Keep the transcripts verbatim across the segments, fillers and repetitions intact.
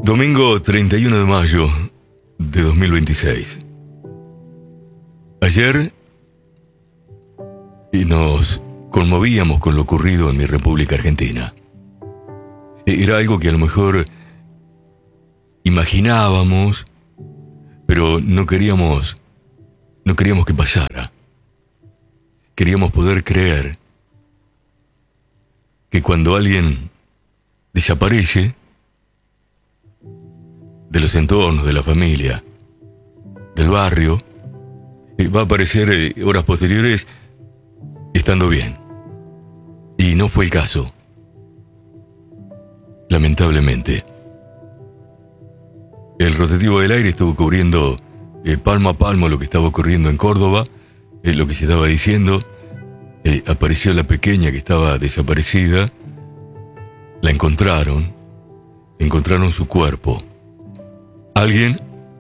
Domingo treinta y uno de mayo de dos mil veintiséis. Ayer y nos conmovíamos con lo ocurrido en mi República Argentina. Era algo que a lo mejor imaginábamos, pero no queríamos, no queríamos que pasara. Queríamos poder creer que cuando alguien desaparece de los entornos, de la familia, del barrio, va a aparecer eh, horas posteriores estando bien. Y no fue el caso, lamentablemente. El rotativo del aire estuvo cubriendo eh, palmo a palmo lo que estaba ocurriendo en Córdoba, eh, lo que se estaba diciendo. Eh, apareció la pequeña que estaba desaparecida, la encontraron, encontraron su cuerpo. Alguien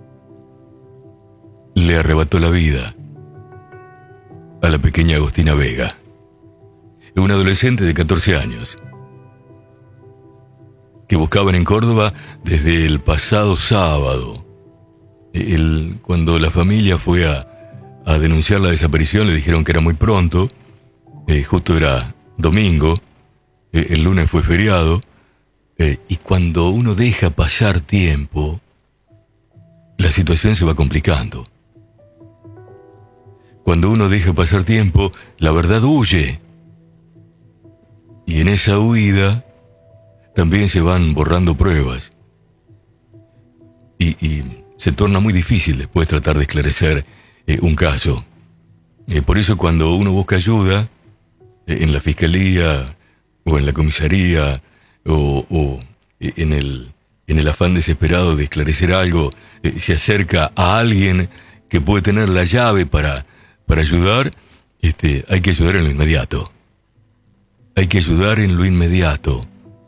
le arrebató la vida a la pequeña Agostina Vega, una adolescente de catorce años, que buscaban en Córdoba desde el pasado sábado. El, cuando la familia fue a, a denunciar la desaparición, le dijeron que era muy pronto, eh, justo era domingo, eh, el lunes fue feriado, eh, y cuando uno deja pasar tiempo, la situación se va complicando. Cuando uno deja pasar tiempo, la verdad huye. Y en esa huida también se van borrando pruebas. Y, y se torna muy difícil después tratar de esclarecer eh, un caso. Eh, por eso cuando uno busca ayuda eh, en la fiscalía o en la comisaría o, o eh, en el... en el afán desesperado de esclarecer algo, eh, se acerca a alguien que puede tener la llave para, para ayudar, este, hay que ayudar en lo inmediato. Hay que ayudar en lo inmediato.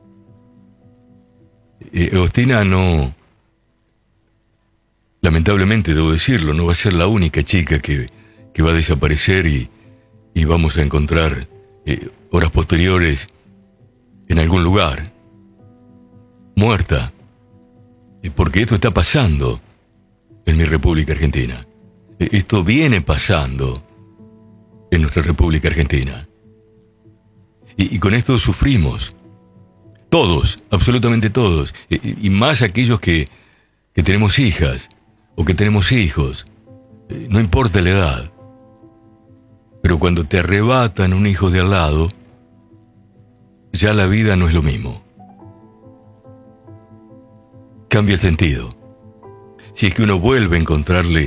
Eh, Agostina no, lamentablemente debo decirlo, no va a ser la única chica que, que va a desaparecer y, y vamos a encontrar eh, horas posteriores en algún lugar, muerta. Porque esto está pasando en mi República Argentina. Esto viene pasando en nuestra República Argentina. Y, y con esto sufrimos. Todos, absolutamente todos. Y, y más aquellos que, que tenemos hijas o que tenemos hijos. No importa la edad. Pero cuando te arrebatan un hijo de al lado, ya la vida no es lo mismo. Cambia el sentido. Si es que uno vuelve a encontrarle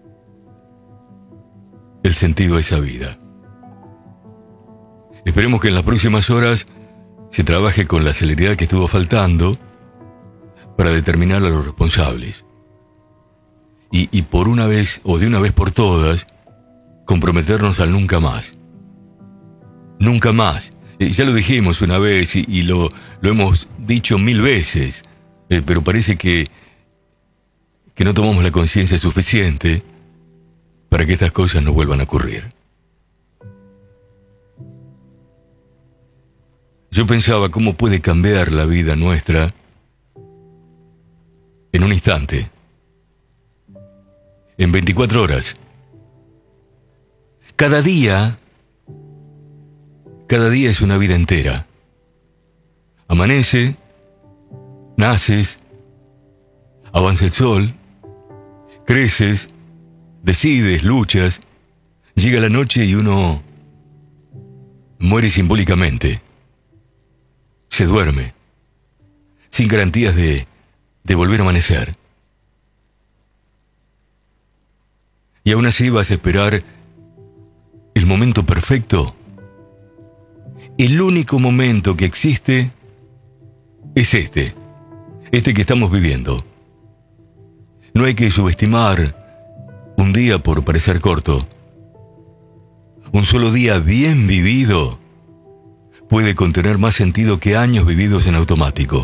el sentido a esa vida. Esperemos que en las próximas horas se trabaje con la celeridad que estuvo faltando para determinar a los responsables. Y, y por una vez, o de una vez por todas, comprometernos al nunca más. Nunca más. Eh, ya lo dijimos una vez y, y lo, lo hemos dicho mil veces. Eh, pero parece que, que no tomamos la conciencia suficiente para que estas cosas no vuelvan a ocurrir. Yo pensaba cómo puede cambiar la vida nuestra en un instante, en veinticuatro horas. Cada día, cada día es una vida entera. Amanece, naces, avanza el sol, creces, decides, luchas, llega la noche y uno muere simbólicamente. Se duerme, sin garantías de, de volver a amanecer. Y aún así vas a esperar el momento perfecto. El único momento que existe es este. Este que estamos viviendo. No hay que subestimar un día por parecer corto. Un solo día bien vivido puede contener más sentido que años vividos en automático.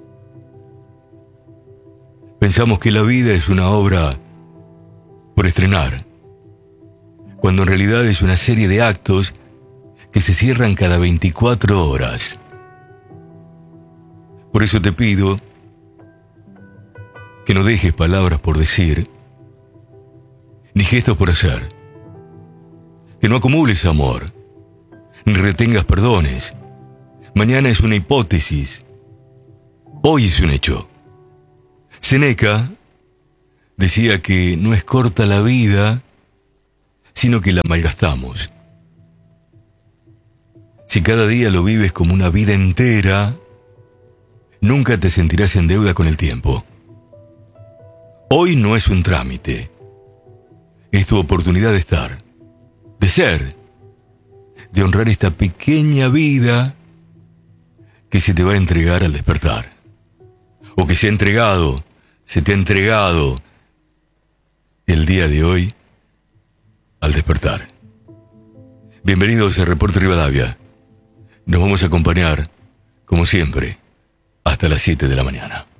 Pensamos que la vida es una obra por estrenar, cuando en realidad es una serie de actos que se cierran cada veinticuatro horas. Por eso te pido no dejes palabras por decir, ni gestos por hacer. Que no acumules amor, ni retengas perdones. Mañana es una hipótesis, hoy es un hecho. Séneca decía que no es corta la vida, sino que la malgastamos. Si cada día lo vives como una vida entera, nunca te sentirás en deuda con el tiempo. Hoy no es un trámite, es tu oportunidad de estar, de ser, de honrar esta pequeña vida que se te va a entregar al despertar, o que se ha entregado, se te ha entregado el día de hoy al despertar. Bienvenidos a Reporte Rivadavia. Nos vamos a acompañar, como siempre, hasta las siete de la mañana.